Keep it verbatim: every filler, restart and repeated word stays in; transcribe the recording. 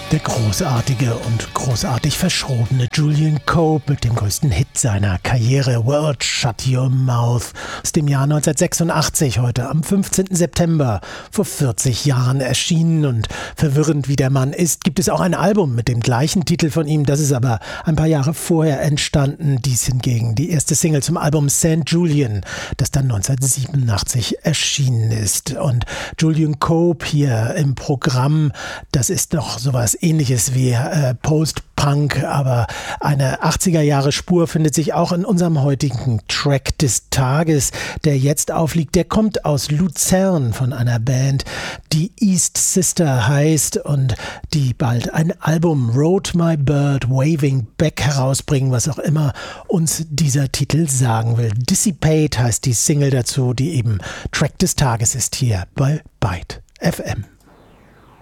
Der großartige und großartig verschrobene Julian Cope mit dem größten Hit seiner Karriere, World Shut Your Mouth, aus dem Jahr neunzehnhundertsechsundachtzig, heute am fünfzehnten September, vor vierzig Jahren erschienen. Und verwirrend wie der Mann ist, gibt es auch ein Album mit dem gleichen Titel von ihm. Das ist aber ein paar Jahre vorher entstanden. Dies hingegen die erste Single zum Album Saint Julian, das dann neunzehnhundertsiebenundachtzig erschienen ist. Und Julian Cope hier im Programm, das ist doch sowas Ähnliches wie äh, Post-Punk, aber eine achtziger-Jahre-Spur findet sich auch in unserem heutigen Track des Tages, der jetzt aufliegt. Der kommt aus Luzern von einer Band, die East Sister heißt und die bald ein Album Rode My Bird Waving Back herausbringen, was auch immer uns dieser Titel sagen will. Dissipate heißt die Single dazu, die eben Track des Tages ist hier bei Byte F M.